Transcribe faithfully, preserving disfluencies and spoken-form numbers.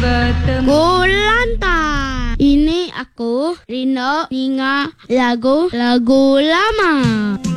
bertemu. Kulanta. Ini aku Rino Ninga lagu-lagu lama.